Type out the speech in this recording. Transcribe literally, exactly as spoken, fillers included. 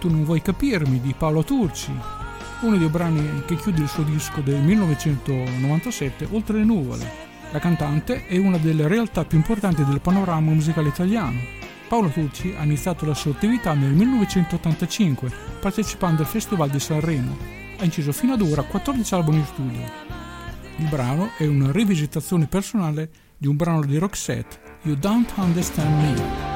Tu non vuoi capirmi di Paolo Turci, uno dei brani che chiude il suo disco del millenovecentonovantasette, Oltre le nuvole. La cantante è una delle realtà più importanti del panorama musicale italiano. Paolo Turci ha iniziato la sua attività nel millenovecentottantacinque partecipando al Festival di Sanremo. Ha inciso fino ad ora quattordici album in studio. Il brano è una rivisitazione personale di un brano di Roxette, You Don't Understand Me.